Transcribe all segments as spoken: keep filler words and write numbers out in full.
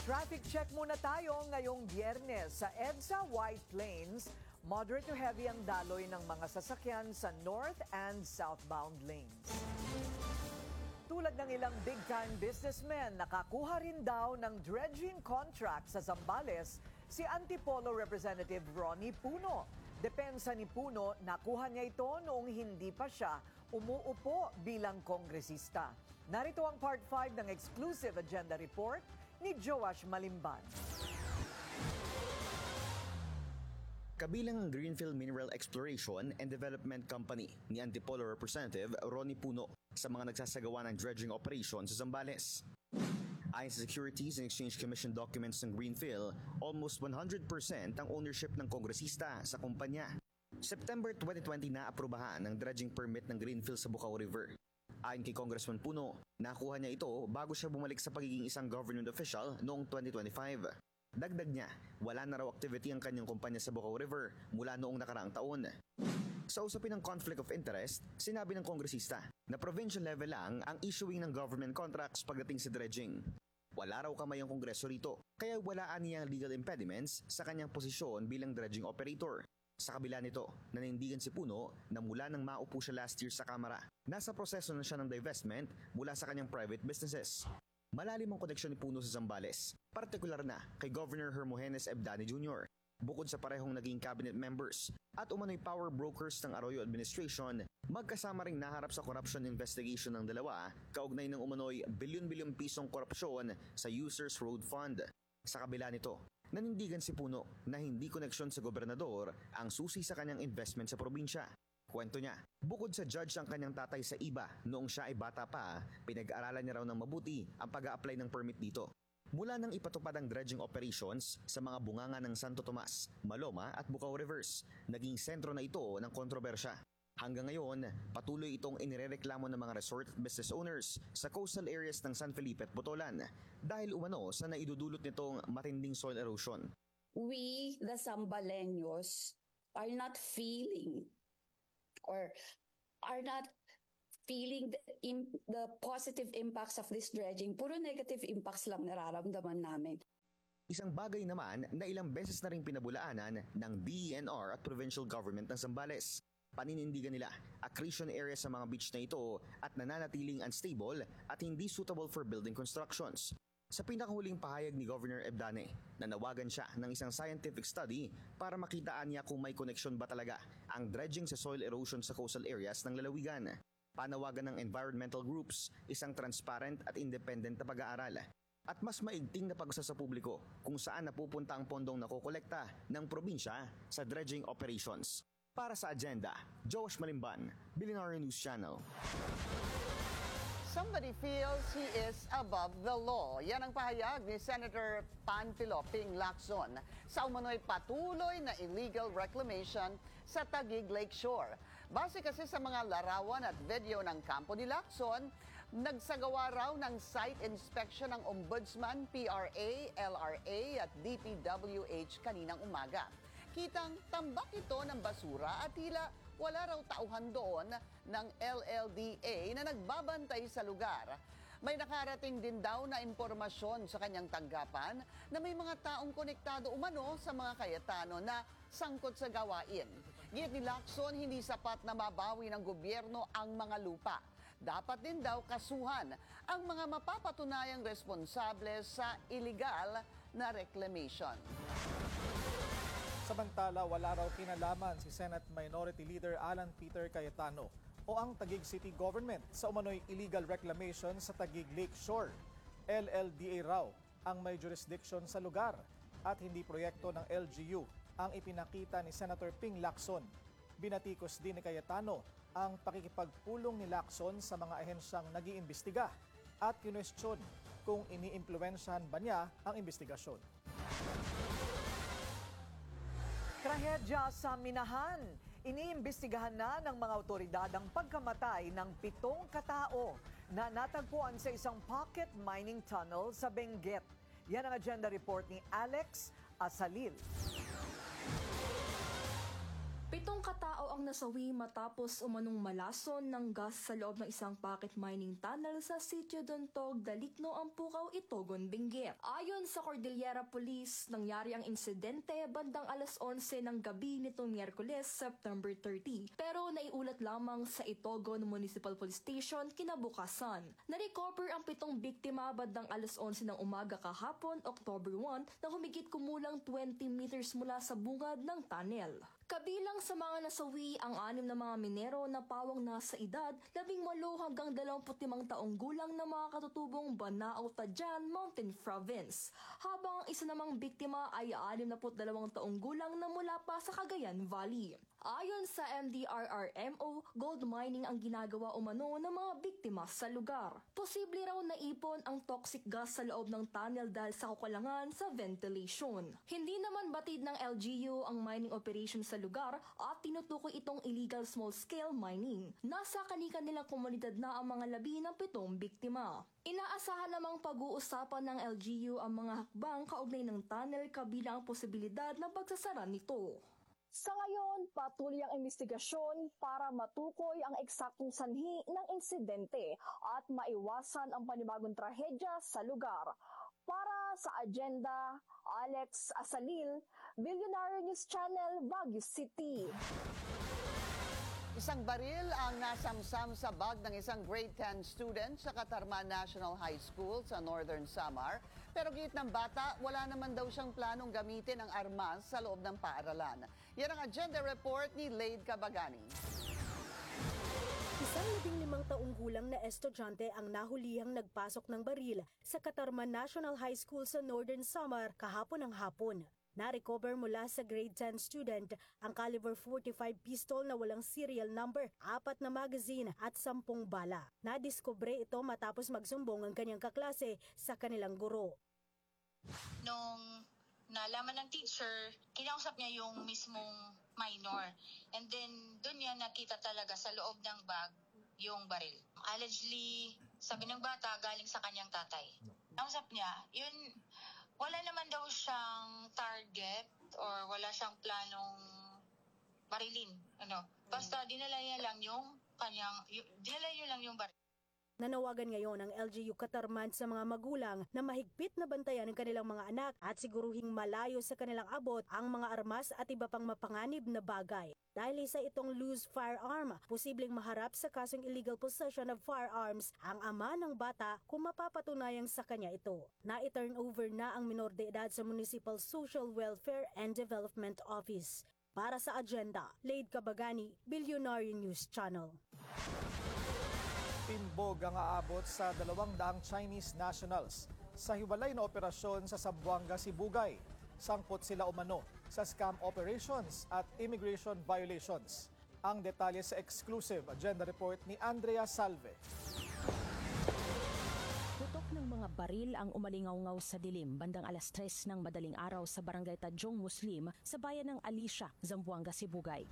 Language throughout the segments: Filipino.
Traffic check muna tayo ngayong Biyernes sa EDSA White Plains. Moderate to heavy ang daloy ng mga sasakyan sa north and southbound lanes. Tulad ng ilang big-time businessmen, nakakuha rin daw ng dredging contract sa Zambales si Antipolo Representative Ronnie Puno. Depensa ni Puno, nakuha niya ito noong hindi pa siya umuupo bilang kongresista. Narito ang part five ng exclusive agenda report ni Joash Malimban. Kabilang ang Greenfield Mineral Exploration and Development Company ni Antipolo Representative Ronnie Puno sa mga nagsasagawa ng dredging operation sa Zambales. Ayon sa Securities and Exchange Commission documents ng Greenfield, almost one hundred percent ang ownership ng kongresista sa kumpanya. September twenty twenty na aprubahan ng dredging permit ng Greenfield sa Bucao River. Ayon kay Congressman Puno, nakuha niya ito bago siya bumalik sa pagiging isang government official noong twenty twenty-five. Dagdag niya, wala na raw activity ang kanyang kumpanya sa Bucao River mula noong nakaraang taon. Sa usapin ng conflict of interest, sinabi ng kongresista na provincial level lang ang issuing ng government contracts pagdating sa dredging. Wala raw kamay ang kongreso rito, kaya walaan niya ang legal impediments sa kanyang posisyon bilang dredging operator. Sa kabila nito, nanindigan si Puno na mula nang maupo siya last year sa Kamara, nasa proseso na siya ng divestment mula sa kanyang private businesses. Malalim ang koneksyon ni Puno sa Zambales, partikular na kay Governor Hermogenes Ebdani Junior Bukod sa parehong naging cabinet members at umano'y power brokers ng Arroyo administration, magkasama ring naharap sa corruption investigation ng dalawa kaugnay ng umano'y bilyon-bilyong pisong korupsyon sa Users Road Fund. Sa kabila nito, nanindigan si Puno na hindi koneksyon sa gobernador ang susi sa kanyang investment sa probinsya. Kwento niya, bukod sa judge ang kanyang tatay sa iba noong siya ay bata pa, pinag-aralan niya raw ng mabuti ang pag-a-apply ng permit dito. Mula nang ipatupad ang dredging operations sa mga bunganga ng Santo Tomas, Maloma at Bucao Rivers, naging sentro na ito ng kontrobersya. Hanggang ngayon, patuloy itong inirereklamo ng mga resort at business owners sa coastal areas ng San Felipe at Botolan dahil umano sa naidudulot nitong matinding soil erosion. We, the Zambaleños, are not feeling or are not feeling the, im- the positive impacts of this dredging. Puro negative impacts lang nararamdaman namin. Isang bagay naman na ilang beses na ring pinabulaanan ng D E N R at provincial government ng Zambales. Paninindigan nila accretion area sa mga beach na ito at nananatiling unstable at hindi suitable for building constructions. Sa pinakahuling pahayag ni Governor Ebdani, nanawagan siya ng isang scientific study para makitaan niya kung may koneksyon ba talaga ang dredging sa soil erosion sa coastal areas ng lalawigan. Panawagan ng environmental groups, isang transparent at independent na pag-aaral. At mas maigting na pagsa sa publiko kung saan napupunta ang pondong nakokolekta ng probinsya sa dredging operations. Para sa agenda, Joash Malimban, Billionaire News Channel. Somebody feels he is above the law. Yan ang pahayag ni Senator Panfilo Ping Lacson sa umano'y patuloy na illegal reclamation sa Taguig Lakeshore. Base kasi sa mga larawan at video ng kampo ni Lacson, nagsagawa raw ng site inspection ng Ombudsman, P R A, L R A at D P W H kaninang umaga. Kitang tambak ito ng basura at tila wala raw tauhan doon ng L L D A na nagbabantay sa lugar. May nakarating din daw na impormasyon sa kanyang tanggapan na may mga taong konektado umano sa mga Cayetano na sangkot sa gawain. Git ni Lacson, hindi sapat na mabawi ng gobyerno ang mga lupa. Dapat din daw kasuhan ang mga mapapatunayang responsable sa illegal na reclamation. Samantala, wala raw kinalaman si Senate Minority Leader Alan Peter Cayetano o ang Taguig City Government sa umano'y illegal reclamation sa Taguig Lakeshore. L L D A raw ang may jurisdiction sa lugar at hindi proyekto ng L G U ang ipinakita ni Senator Ping Lacson. Binatikos din ni Cayetano ang pakikipagpulong ni Lacson sa mga ahensyang nag-iimbestiga at kinwestiyon kung iniimpluwensyahan ba niya ang investigasyon. Trahedya sa Minahan. Iniimbestigahan na ng mga otoridad ang pagkamatay ng pitong katao na natagpuan sa isang pocket mining tunnel sa Benguet. Yan ang agenda report ni Alex Asalil. Pitong katao ang nasawi matapos umanong malason ng gas sa loob ng isang pocket mining tunnel sa sitio Dontog, Dalikno, Ampukaw, Itogon, Benguet. Ayon sa Cordillera Police, nangyari ang insidente bandang alas onse ng gabi nitong Miyerkules, September thirty. Pero naiulat lamang sa Itogon Municipal Police Station kinabukasan. Na-recover ang pitong biktima bandang alas onse ng umaga kahapon, October one, na humigit kumulang twenty meters mula sa bungad ng tunnel. Kabilang sa mga nasawi ang anim na mga minero na pawang nasa edad labing walo hanggang dalawamput limang taong gulang na mga katutubong Banao, Tadjan, Mountain Province. Habang ang isa namang biktima ay anim na dalawang taong gulang na mula pa sa Cagayan Valley. Ayon sa M D R R M O, gold mining ang ginagawa umano ng mga biktima sa lugar. Posible raw naipon ang toxic gas sa loob ng tunnel dahil sa kakulangan sa ventilation. Hindi naman batid ng L G U ang mining operation sa lugar at tinutukoy itong illegal small-scale mining. Nasa kani-kanilang komunidad na ang mga labi ng pitong biktima. Inaasahan namang pag-uusapan ng L G U ang mga hakbang kaugnay ng tunnel kabilang ang posibilidad ng pagsasara nito. Sa ngayon, patuloy ang investigasyon para matukoy ang eksaktong sanhi ng insidente at maiwasan ang panibagong trahedya sa lugar. Para sa Agenda, Alex Asalil, Billionaire News Channel, Baguio City. Isang baril ang nasamsam sa bag ng isang grade ten student sa Katarman National High School sa Northern Samar. Pero git ng bata, wala naman daw siyang planong gamitin ang armas sa loob ng paaralan. Yan ang agenda report ni Lade Cabagani. Isang labing limang taong gulang na estudyante ang nahulihang nagpasok ng baril sa Katarman National High School sa Northern Samar kahapon ng hapon. Na-recover mula sa grade ten student ang caliber forty-five pistol na walang serial number, apat na magazine at sampung bala. Nadiskubre ito matapos magsumbong ang kanyang kaklase sa kanilang guro. Nung nalaman ng teacher, kinausap niya yung mismong minor. And then, doon niya nakita talaga sa loob ng bag yung baril. Allegedly, sabi ng bata, galing sa kanyang tatay. Kinausap niya, yun, wala naman daw siyang target or wala siyang planong barilin. Ano? Basta dinala niya lang yung kanyang, y- dinala niya lang yung baril. Nanawagan ngayon ang L G U Katarman sa mga magulang na mahigpit na bantayan ang kanilang mga anak at siguruhing malayo sa kanilang abot ang mga armas at iba pang mapanganib na bagay. Dahil isa itong loose firearm, posibleng maharap sa kasong illegal possession of firearms ang ama ng bata kung mapapatunayang sa kanya ito. Na-turn over na ang minor de edad sa Municipal Social Welfare and Development Office. Para sa Agenda, Lade Cabagani, Billionaire News Channel. Timbog ang aabot sa dalawang daang Chinese nationals sa hiwalay na operasyon sa Zamboanga, Sibugay. Sangkot sila umano sa scam operations at immigration violations. Ang detalye sa exclusive agenda report ni Andrea Salve. Putok ng mga baril ang umalingaw-ngaw sa dilim bandang alas tres ng madaling araw sa barangay Tadjong Muslim sa bayan ng Alicia, Zamboanga, Sibugay.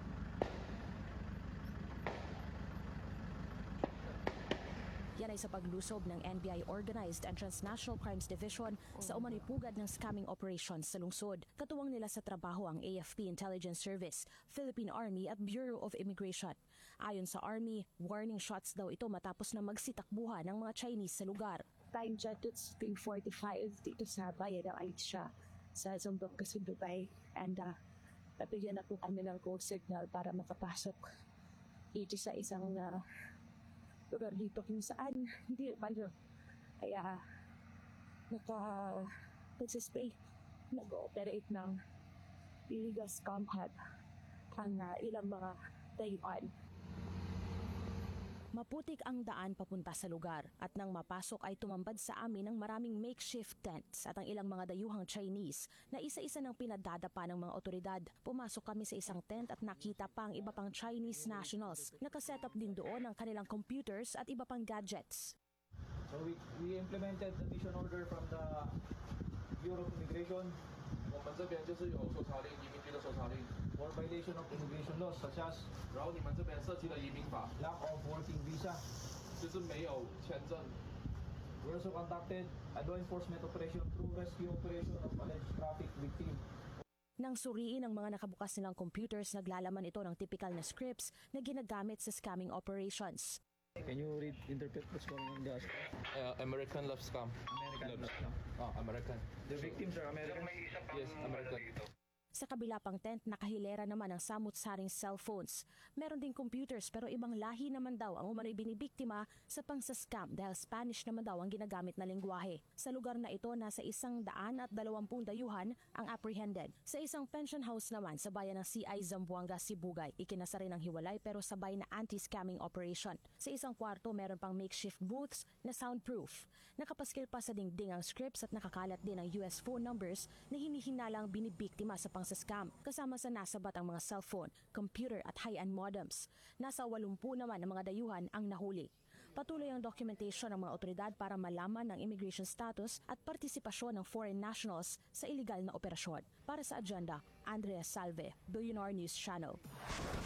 Yan ay sa paglusob ng N B I Organized and Transnational Crimes Division sa umano'y pugad ng scamming operations sa lungsod. Katuwang nila sa trabaho ang A F P Intelligence Service, Philippine Army at Bureau of Immigration. Ayon sa Army, warning shots daw ito matapos na magsitakbuhan ng mga Chinese sa lugar. Time jet it's three forty-five dito sa bayan ng Alicia sa Zamboanga, Sibugay. And uh, nabigyan na po kami ng code signal para makapasok dito sa isang uh, lugar dito kung saan hindi paano. Kaya naka-spray, nag-ooperate ng illegal scam hub ang uh, ilang mga dayuan. Maputik ang daan papunta sa lugar at nang mapasok ay tumambad sa amin ng maraming makeshift tents at ang ilang mga dayuhang Chinese na isa-isa ng pinadadapa ng mga otoridad. Pumasok kami sa isang tent at nakita pa ang iba pang Chinese nationals. Nakasetup din doon ang kanilang computers at iba pang gadgets. So we, we implemented the mission order from the Bureau of Immigration. 我们这边就是有搜查令，移民局的搜查令。 For violation of immigration laws such as 然后你们这边涉及的移民法 lack of working visa. 就是没有签证。 We also conducted a law enforcement operation through rescue operation of alleged traffic victim. Nang suriin ang mga nakabukas nilang computers, naglalaman ito ng typical na scripts na ginagamit sa scamming operations. Can you read, interpret what's going on the Uh, American love scam. American love scam? Oh, American. The victims are American? Yes, American. Sa kabila pang tent, nakahilera naman ang samut-saring cellphones. Meron ding computers pero ibang lahi naman daw ang umano'y binibiktima sa pangsascam dahil Spanish naman daw ang ginagamit na lengguwahe. Sa lugar na ito, nasa isang daan at dalawampung dayuhan ang apprehended. Sa isang pension house naman sa bayan ng C I Zamboanga, Sibugay, ikinasa rin ang hiwalay pero sabay na anti-scamming operation. Sa isang kwarto, meron pang makeshift booths na soundproof. Nakapaskil pa sa dingding ang scripts at nakakalat din ang U S phone numbers na hinihinalang binibiktima sa sa scam, kasama sa nasabat ang mga cellphone, computer at high-end modems. Nasa walumpu naman ng mga dayuhan ang nahuli. Patuloy ang documentation ng mga otoridad para malaman ang immigration status at partisipasyon ng foreign nationals sa illegal na operasyon. Para sa agenda, Andrea Salve, Billionaire News Channel.